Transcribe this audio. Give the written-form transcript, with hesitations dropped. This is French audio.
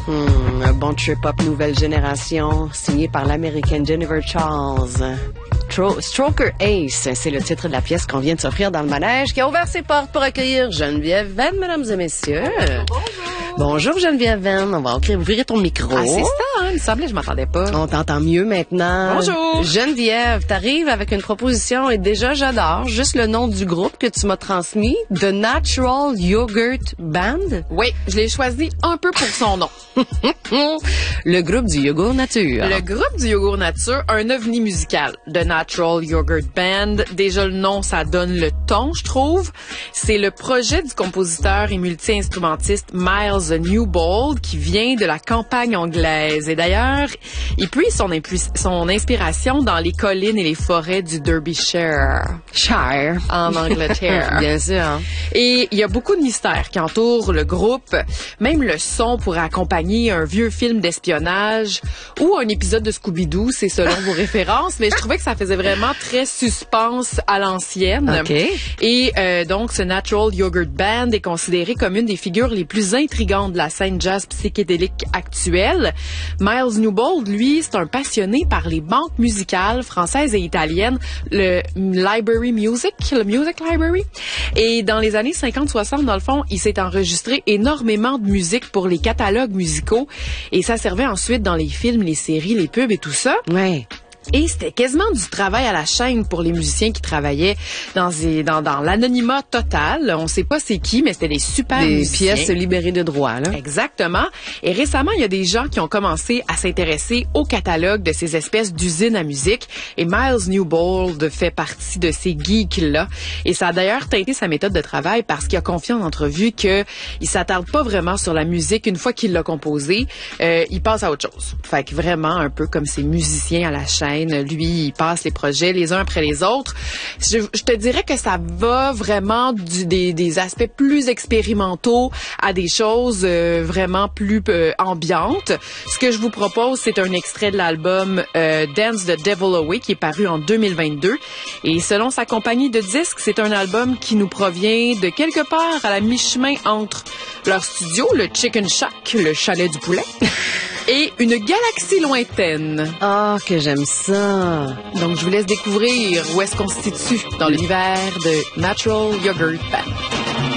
Un bon trip-hop nouvelle génération, signé par l'américaine Jennifer Charles. Stroker Ace, c'est le titre de la pièce qu'on vient de s'offrir dans le manège qui a ouvert ses portes pour accueillir Geneviève Venn, mesdames et messieurs. Bonjour. Bonjour Geneviève Venn, on va ouvrir ton micro. Ah, c'est ça, hein? Il me semblait que je m'entendais pas. On t'entend mieux maintenant. Bonjour. Geneviève, t'arrives avec une proposition et déjà j'adore juste le nom du groupe que tu m'as transmis, The Natural Yogurt Band. Oui, je l'ai choisi un peu pour son nom. Le groupe du yogourt nature. Le groupe du yogourt nature, un ovni musical. The Natural Yogurt Band. Déjà, le nom, ça donne le ton, je trouve. C'est le projet du compositeur et multi-instrumentiste Miles Newbold qui vient de la campagne anglaise. Et d'ailleurs, il puise son inspiration dans les collines et les forêts du Derbyshire. Shire. En Angleterre. Bien sûr. Et il y a beaucoup de mystères qui entourent le groupe. Même le son pourrait accompagner un vieux film d'espionnage ou un épisode de Scooby-Doo, c'est selon vos références, mais je trouvais que ça faisait vraiment très suspense à l'ancienne. Okay. Et donc, ce Natural Yogurt Band est considéré comme une des figures les plus intrigantes de la scène jazz psychédélique actuelle. Miles Newbold, lui, c'est un passionné par les banques musicales françaises et italiennes, le Library Music, le Music Library. Et dans les années 50-60, dans le fond, il s'est enregistré énormément de musique pour les catalogues musicaux et ça servait ensuite dans les films, les séries, les pubs et tout ça. Ouais. Et c'était quasiment du travail à la chaîne pour les musiciens qui travaillaient dans l'anonymat total. On sait pas c'est qui, mais c'était des super musiciens. Pièces libérées de droit, là. Exactement. Et récemment, il y a des gens qui ont commencé à s'intéresser au catalogue de ces espèces d'usines à musique. Et Miles Newbold fait partie de ces geeks-là. Et ça a d'ailleurs teinté sa méthode de travail parce qu'il a confié en entrevue qu'il s'attarde pas vraiment sur la musique une fois qu'il l'a composée. Il passe à autre chose. Fait que vraiment, un peu comme ces musiciens à la chaîne. Lui, il passe les projets les uns après les autres. Je te dirais que ça va vraiment des aspects plus expérimentaux à des choses vraiment plus ambiantes. Ce que je vous propose, c'est un extrait de l'album Dance the Devil Away qui est paru en 2022. Et selon sa compagnie de disques, c'est un album qui nous provient de quelque part à la mi-chemin entre leur studio, le Chicken Shack, le chalet du poulet, et une galaxie lointaine. Ah, que j'aime ça. Donc, je vous laisse découvrir où est-ce qu'on se situe dans l'univers de Natural Yogurt Band.